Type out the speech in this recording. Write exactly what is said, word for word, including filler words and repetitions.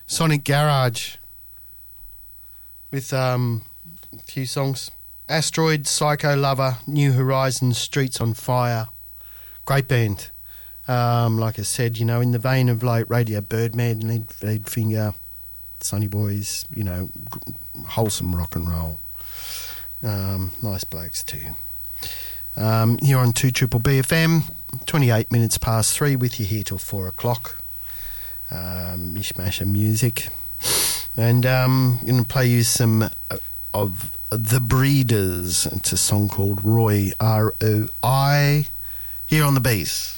Sonic Garage with um, a few songs. Asteroid, Psycho Lover, New Horizons, Streets on Fire. Great band. Um, like I said, you know, in the vein of like Radio Birdman, Lead, Lead Finger, Sunny Boys, you know, g- wholesome rock and roll. Um, nice blokes too. Um, you're on two Triple B F M, twenty-eight minutes past three with you here till four o'clock. Um, mishmash of music. And um, I'm going to play you some uh, of The Breeders. It's a song called Roy, R O I, here on the Bees.